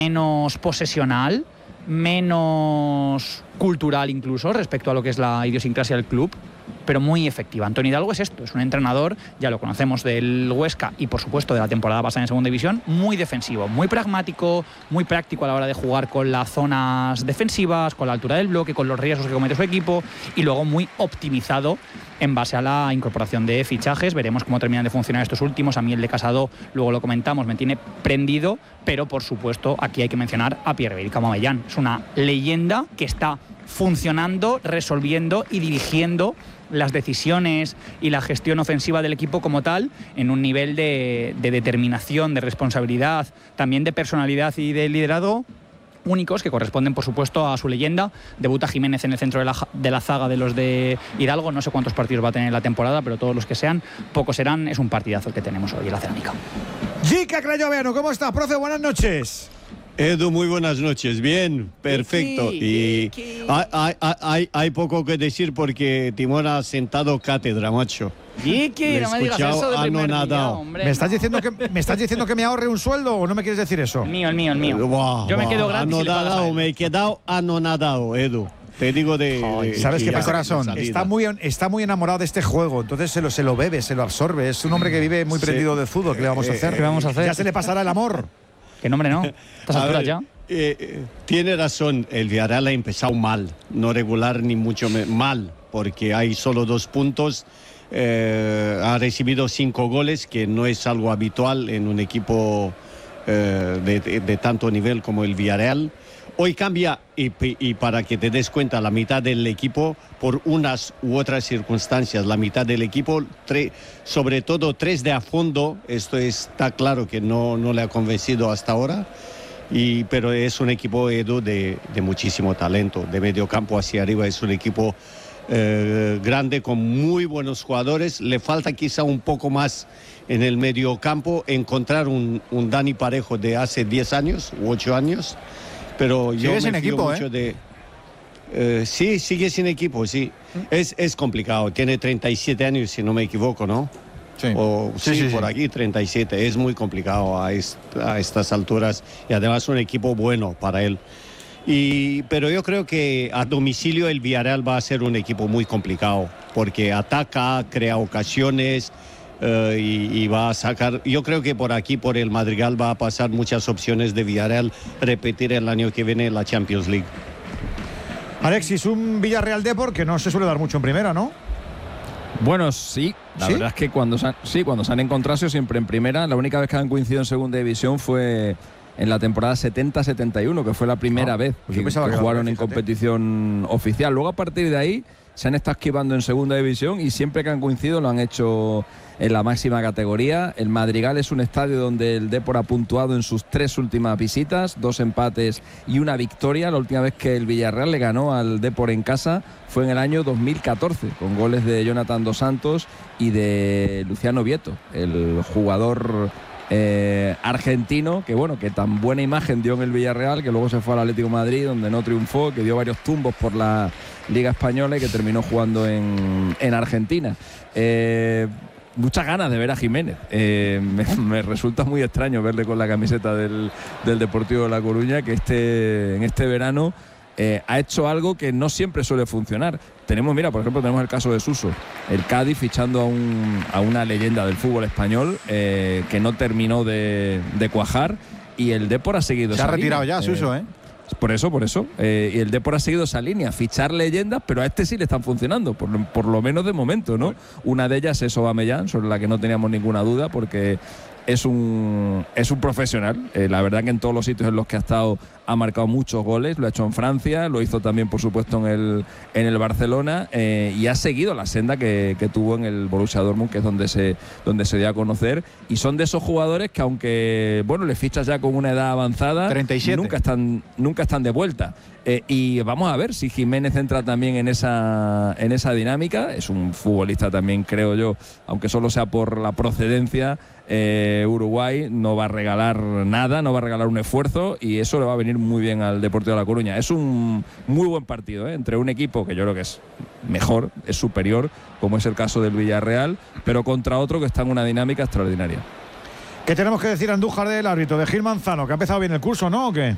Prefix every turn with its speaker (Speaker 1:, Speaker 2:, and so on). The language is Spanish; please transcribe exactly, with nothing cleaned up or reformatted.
Speaker 1: menos posesional, menos cultural incluso respecto a lo que es la idiosincrasia del club, pero muy efectiva. Antonio Hidalgo es esto, es un entrenador, ya lo conocemos del Huesca y por supuesto de la temporada pasada en segunda división, muy defensivo, muy pragmático, muy práctico a la hora de jugar con las zonas defensivas, con la altura del bloque, con los riesgos que comete su equipo, y luego muy optimizado en base a la incorporación de fichajes. Veremos cómo terminan de funcionar estos últimos. A mí el de Casado, luego lo comentamos, me tiene prendido, pero por supuesto aquí hay que mencionar a Pierre-Emerick Aubameyang. Es una leyenda que está funcionando, resolviendo y dirigiendo las decisiones y la gestión ofensiva del equipo como tal, en un nivel de, de determinación, de responsabilidad, también de personalidad y de liderazgo únicos, que corresponden por supuesto a su leyenda. Debuta Jiménez en el centro de la, de la zaga de los de Hidalgo. No sé cuántos partidos va a tener en la temporada, pero todos los que sean, pocos serán. Es un partidazo el que tenemos hoy en la Cerámica.
Speaker 2: Jica Crayoveanu, ¿cómo estás, profe? Buenas noches.
Speaker 3: Edu, muy buenas noches. Bien, perfecto. Y hay, hay, hay, hay poco que decir porque Timón ha sentado cátedra, macho.
Speaker 1: Yiki, no me digas eso de primer día, hombre.
Speaker 2: ¿Me estás, diciendo que, ¿Me estás diciendo que me ahorre un sueldo o no me quieres decir eso?
Speaker 1: El mío, el mío, el mío.
Speaker 3: Wow,
Speaker 1: Yo me
Speaker 3: wow,
Speaker 1: quedo gratis.
Speaker 3: Anonadado, si me he quedado anonadado, Edu. Te digo de...
Speaker 2: Ay, ¿sabes qué pasa, corazón? Está muy, está muy enamorado de este juego, entonces se lo, se lo bebe, se lo absorbe. Es un hombre que vive muy prendido sí. del fútbol. ¿Qué le vamos a hacer?
Speaker 1: ¿Qué vamos a hacer?
Speaker 2: Ya se le pasará el amor.
Speaker 1: ¿Qué nombre no? ¿Estás a alturas ya?
Speaker 3: Eh, eh, tiene razón, el Villarreal ha empezado mal, no regular ni mucho mal, porque hay solo dos puntos, eh, ha recibido cinco goles, que no es algo habitual en un equipo eh, de, de, de tanto nivel como el Villarreal. Hoy cambia, y, y para que te des cuenta, la mitad del equipo, por unas u otras circunstancias, la mitad del equipo, tre, sobre todo tres de a fondo, esto está claro que no, no le ha convencido hasta ahora. Y, pero es un equipo, Edu, de, de muchísimo talento, de medio campo hacia arriba. Es un equipo eh, grande con muy buenos jugadores. Le falta quizá un poco más en el medio campo, encontrar un, un Dani Parejo de hace diez años u ocho años. Pero yo
Speaker 2: sigue sin
Speaker 3: me fío
Speaker 2: equipo,
Speaker 3: mucho
Speaker 2: ¿eh?
Speaker 3: de... Eh, sí, sigue sin equipo, sí. ¿Mm? Es, es complicado. Tiene treinta y siete años, si no me equivoco, ¿no?
Speaker 2: Sí,
Speaker 3: o, sí, sí, sí por
Speaker 2: sí.
Speaker 3: aquí treinta y siete, es muy complicado a, est a estas alturas y además un equipo bueno para él. Y, pero yo creo que a domicilio el Villarreal va a ser un equipo muy complicado porque ataca, crea ocasiones uh, y, y va a sacar, yo creo que por aquí, por el Madrigal, va a pasar muchas opciones de Villarreal repetir el año que viene la Champions League.
Speaker 2: Alexis, un Villarreal Depor que no se suele dar mucho en primera, ¿no?
Speaker 4: Bueno, sí, la
Speaker 2: ¿Sí?
Speaker 4: verdad es que cuando se han, sí, cuando se han encontrado siempre en primera, la única vez que han coincidido en segunda división fue en la temporada setenta setenta y uno, que fue la primera
Speaker 2: no,
Speaker 4: vez
Speaker 2: pues
Speaker 4: que, que, que jugaron en competición oficial. Luego a partir de ahí se han estado esquivando en segunda división y siempre que han coincidido lo han hecho en la máxima categoría. El Madrigal es un estadio donde el Depor ha puntuado en sus tres últimas visitas, dos empates y una victoria. La última vez que el Villarreal le ganó al Depor en casa fue en el año dos mil catorce, con goles de Jonathan Dos Santos y de Luciano Vieto, el jugador eh, argentino que bueno, que tan buena imagen dio en el Villarreal, que luego se fue al Atlético de Madrid, donde no triunfó, que dio varios tumbos por la Liga Española y que terminó jugando en, en Argentina. Eh, Muchas ganas de ver a Jiménez. Eh, me, me resulta muy extraño verle con la camiseta del, del Deportivo de La Coruña, que este, en este verano eh, ha hecho algo que no siempre suele funcionar. Tenemos, mira, por ejemplo, tenemos el caso de Suso, el Cádiz fichando a, un, a una leyenda del fútbol español eh, que no terminó de, de cuajar, y el Depor ha seguido.
Speaker 2: Se ha retirado ya, Suso, ¿eh?
Speaker 4: Por eso, por eso. Eh, y el Depor ha seguido esa línea, fichar leyendas, pero a este sí le están funcionando, por, por lo menos de momento, ¿no? Una de ellas es Aubameyang, sobre la que no teníamos ninguna duda, porque es un, es un profesional. Eh, la verdad que en todos los sitios en los que ha estado ha marcado muchos goles, lo ha hecho en Francia, lo hizo también, por supuesto, en el, en el Barcelona, eh, y ha seguido la senda que, que tuvo en el Borussia Dortmund, que es donde se, donde se dio a conocer. Y son de esos jugadores que, aunque bueno, le fichas ya con una edad avanzada,
Speaker 2: treinta y siete.
Speaker 4: nunca están, nunca están de vuelta. Eh, y vamos a ver si Jiménez entra también en esa, en esa dinámica. Es un futbolista también, creo yo, aunque solo sea por la procedencia, eh, Uruguay no va a regalar nada, no va a regalar un esfuerzo, y eso le va a venir muy bien al Deportivo de La Coruña. Es un muy buen partido, ¿eh? Entre un equipo que yo creo que es mejor, es superior, como es el caso del Villarreal, pero contra otro que está en una dinámica extraordinaria.
Speaker 2: ¿Qué tenemos que decir, Andújar, del árbitro, de Gil Manzano, que ha empezado bien el curso, ¿no? ¿O qué?